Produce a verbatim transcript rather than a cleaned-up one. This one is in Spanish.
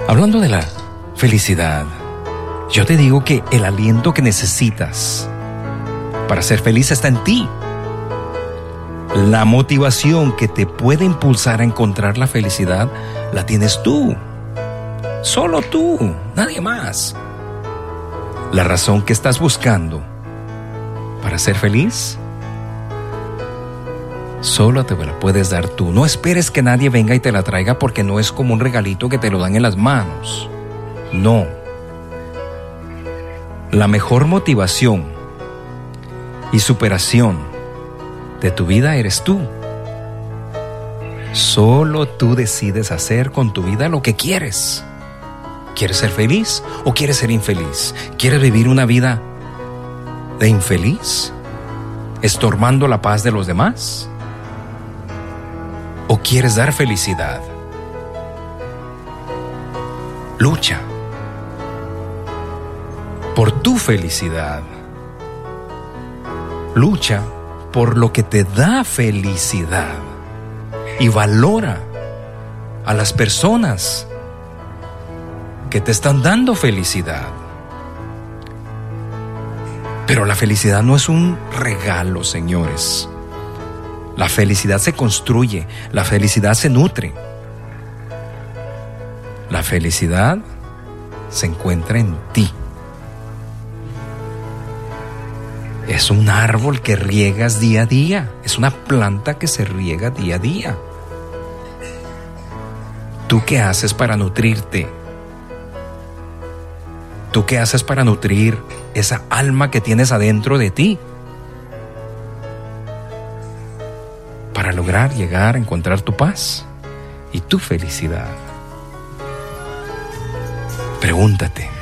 Hablando de la felicidad, yo te digo que el aliento que necesitas para ser feliz está en ti. La motivación que te puede impulsar a encontrar la felicidad la tienes tú. Solo tú, nadie más. La razón que estás buscando para ser feliz, solo te la puedes dar tú. No esperes que nadie venga y te la traiga, porque no es como un regalito que te lo dan en las manos. No. La mejor motivación y superación de tu vida eres tú. Solo tú decides hacer con tu vida lo que quieres. ¿Quieres ser feliz o quieres ser infeliz? ¿Quieres vivir una vida de infeliz, estorbando la paz de los demás? ¿O quieres dar felicidad? Lucha por tu felicidad. Lucha por lo que te da felicidad. Y valora a las personas que te están dando felicidad. Pero la felicidad no es un regalo, señores. La felicidad se construye, la felicidad se nutre. La felicidad se encuentra en ti. Es un árbol que riegas día a día, es una planta que se riega día a día. ¿Tú qué haces para nutrirte? ¿Tú qué haces para nutrir esa alma que tienes adentro de ti? Para lograr llegar a encontrar tu paz y tu felicidad. Pregúntate,